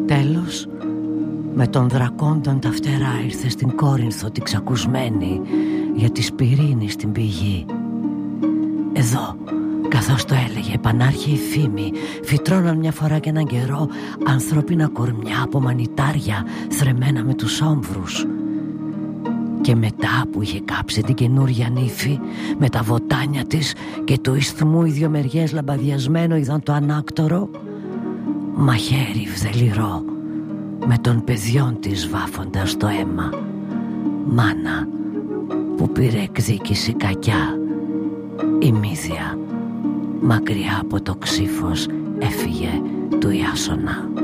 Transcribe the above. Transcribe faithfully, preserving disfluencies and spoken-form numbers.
Τέλος, με τον δρακόντων τα φτερά ήρθε στην Κόρινθο την ξακουσμένη για τη Σπυρίνη στην πηγή. Εδώ, καθώς το έλεγε, επανάρχη η φήμη, φυτρώναν μια φορά και έναν καιρό ανθρώπινα κορμιά από μανιτάρια θρεμμένα με τους όμβρους. Και μετά που είχε κάψει την καινούρια νύφη με τα βοτάνια της και του ισθμού οι δυο μεριές λαμπαδιασμένο είδαν το ανάκτορο, μαχαίρι βδελιρό με των παιδιών της βάφοντας το αίμα. Μάνα που πήρε εκδίκηση κακιά, η Μύδια μακριά από το ξύφος έφυγε του Ιάσονα.